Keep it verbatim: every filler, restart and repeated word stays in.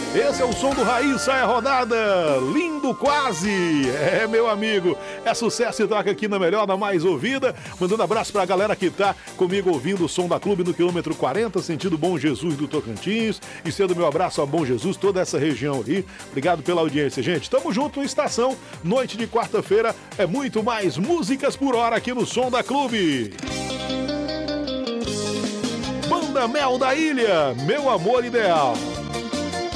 Esse é o som do Raíssa, é rodada. Lindo quase. É, meu amigo. É sucesso e toca aqui na melhor, na mais ouvida. Mandando abraço pra galera que tá comigo ouvindo o som da Clube no quilômetro quarenta, sentido Bom Jesus do Tocantins. E sendo meu abraço a Bom Jesus, toda essa região aí. Obrigado pela audiência, gente. Tamo junto no Estação. Noite de quarta-feira é muito mais músicas por hora aqui no Som da Clube. Banda Mel da Ilha, meu amor ideal.